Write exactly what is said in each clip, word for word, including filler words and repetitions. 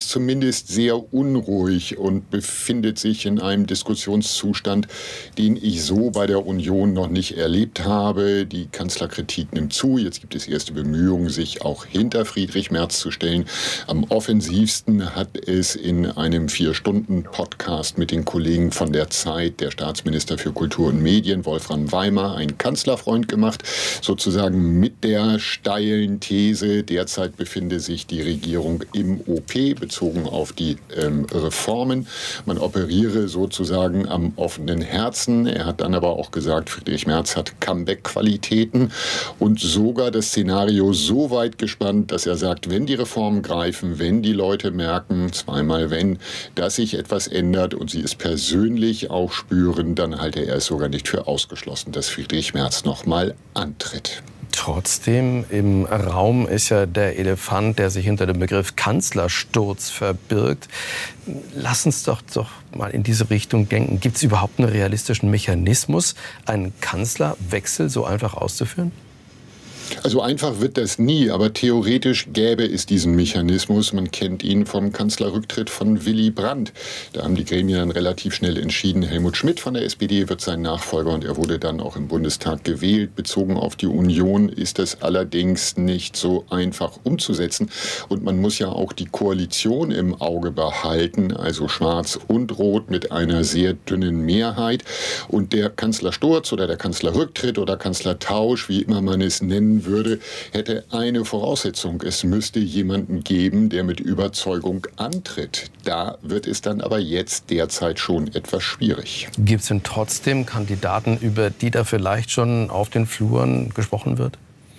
ist zumindest sehr unruhig und befindet sich in einem Diskussionszustand, den ich so bei der Union noch nicht erlebt habe. Die Kanzlerkritik nimmt zu. Jetzt gibt es erste Bemühungen, sich auch hinter Friedrich Merz zu stellen. Am offensivsten hat es in einem Vier-Stunden-Podcast mit den Kollegen von der Zeit der Staatsminister für Kultur und Medien, Wolfram Weimar, ein Kanzlerfreund gemacht, sozusagen mit der steilen These, derzeit befinde sich die Regierung im O P, bezogen auf die ähm, Reformen. Man operiere sozusagen am offenen Herzen. Er hat dann aber auch gesagt, Friedrich Merz hat Comeback-Qualitäten und sogar das Szenario so weit gespannt, dass er sagt, wenn die Reformen greifen, wenn die Leute merken, zweimal wenn, dass sich etwas ändert und sie es persönlich auch spüren, dann halte er es sogar nicht für ausgeschlossen, dass Friedrich Merz nochmal antritt. Trotzdem, im Raum ist ja der Elefant, der sich hinter dem Begriff Kanzlersturz verbirgt. Lass uns doch, doch mal in diese Richtung denken. Gibt es überhaupt einen realistischen Mechanismus, einen Kanzlerwechsel so einfach auszuführen? Also einfach wird das nie, aber theoretisch gäbe es diesen Mechanismus. Man kennt ihn vom Kanzlerrücktritt von Willy Brandt. Da haben die Gremien dann relativ schnell entschieden, Helmut Schmidt von der S P D wird sein Nachfolger und er wurde dann auch im Bundestag gewählt. Bezogen auf die Union ist das allerdings nicht so einfach umzusetzen. Und man muss ja auch die Koalition im Auge behalten, also Schwarz und Rot mit einer sehr dünnen Mehrheit. Und der Kanzlersturz oder der Kanzlerrücktritt oder Kanzlertausch, wie immer man es nennen würde, hätte eine Voraussetzung. Es müsste jemanden geben, der mit Überzeugung antritt. Da wird es dann aber jetzt derzeit schon etwas schwierig. Gibt es denn trotzdem Kandidaten, über die da vielleicht schon auf den Fluren gesprochen wird?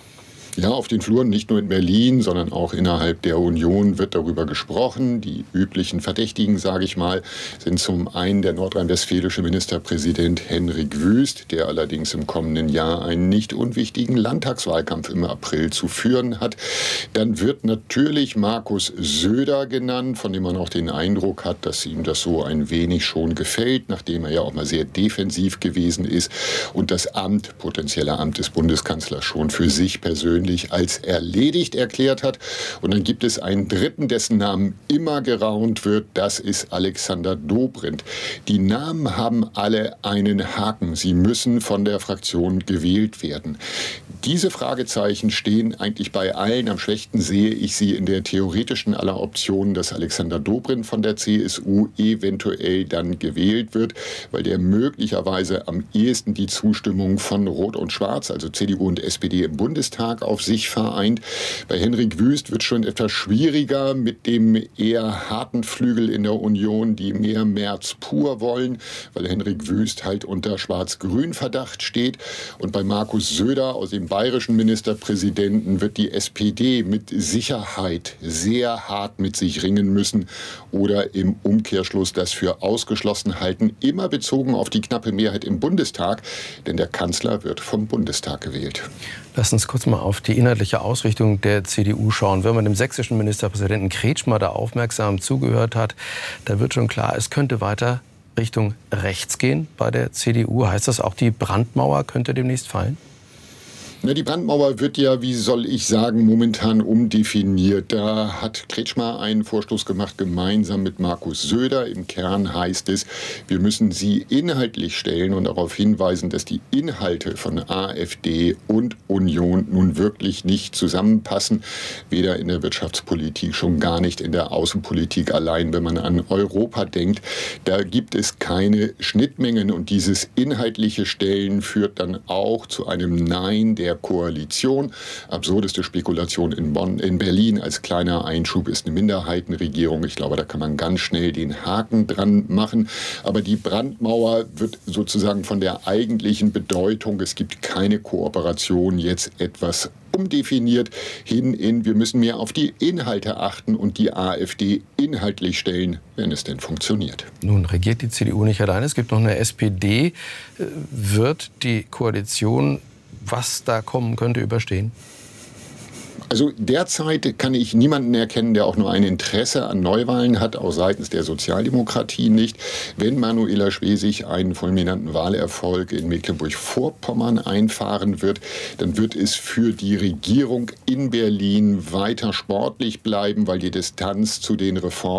Ja, auf den Fluren, nicht nur in Berlin, sondern auch innerhalb der Union wird darüber gesprochen. Die üblichen Verdächtigen, sage ich mal, sind zum einen der nordrhein-westfälische Ministerpräsident Henrik Wüst, der allerdings im kommenden Jahr einen nicht unwichtigen Landtagswahlkampf im April zu führen hat. Dann wird natürlich Markus Söder genannt, von dem man auch den Eindruck hat, dass ihm das so ein wenig schon gefällt, nachdem er ja auch mal sehr defensiv gewesen ist und das Amt, potenzielle Amt des Bundeskanzlers schon für sich persönlich als erledigt erklärt hat. Und dann gibt es einen dritten, dessen Namen immer geraunt wird. Das ist Alexander Dobrindt. Die Namen haben alle einen Haken. Sie müssen von der Fraktion gewählt werden. Diese Fragezeichen stehen eigentlich bei allen. Am schwächsten sehe ich sie in der theoretischen aller Optionen, dass Alexander Dobrindt von der C S U eventuell dann gewählt wird, weil der möglicherweise am ehesten die Zustimmung von Rot und Schwarz, also C D U und S P D im Bundestag, auf sich vereint. Bei Henrik Wüst wird schon etwas schwieriger mit dem eher harten Flügel in der Union, die mehr Merz pur wollen, weil Henrik Wüst halt unter Schwarz-Grün-Verdacht steht. Und bei Markus Söder, aus dem bayerischen Ministerpräsidenten, wird die S P D mit Sicherheit sehr hart mit sich ringen müssen oder im Umkehrschluss das für ausgeschlossen halten, immer bezogen auf die knappe Mehrheit im Bundestag, denn der Kanzler wird vom Bundestag gewählt. Lass uns kurz mal auf die inhaltliche Ausrichtung der C D U schauen. Wenn man dem sächsischen Ministerpräsidenten Kretschmer da aufmerksam zugehört hat, da wird schon klar, es könnte weiter Richtung rechts gehen bei der C D U. Heißt das auch, die Brandmauer könnte demnächst fallen? Na, die Brandmauer wird ja, wie soll ich sagen, momentan umdefiniert. Da hat Kretschmer einen Vorstoß gemacht, gemeinsam mit Markus Söder. Im Kern heißt es, wir müssen sie inhaltlich stellen und darauf hinweisen, dass die Inhalte von AfD und Union nun wirklich nicht zusammenpassen. Weder in der Wirtschaftspolitik, schon gar nicht in der Außenpolitik allein. Wenn man an Europa denkt, da gibt es keine Schnittmengen. Und dieses inhaltliche Stellen führt dann auch zu einem Nein der Koalition. Absurdeste Spekulation in Bonn, in Berlin als kleiner Einschub ist eine Minderheitenregierung. Ich glaube, da kann man ganz schnell den Haken dran machen. Aber die Brandmauer wird sozusagen von der eigentlichen Bedeutung, es gibt keine Kooperation, jetzt etwas umdefiniert hin in, wir müssen mehr auf die Inhalte achten und die AfD inhaltlich stellen, wenn es denn funktioniert. Nun regiert die C D U nicht allein, es gibt noch eine S P D. Wird die Koalition, was da kommen könnte, überstehen? Also derzeit kann ich niemanden erkennen, der auch nur ein Interesse an Neuwahlen hat, auch seitens der Sozialdemokratie nicht. Wenn Manuela Schwesig einen fulminanten Wahlerfolg in Mecklenburg-Vorpommern einfahren wird, dann wird es für die Regierung in Berlin weiter sportlich bleiben, weil die Distanz zu den Reformen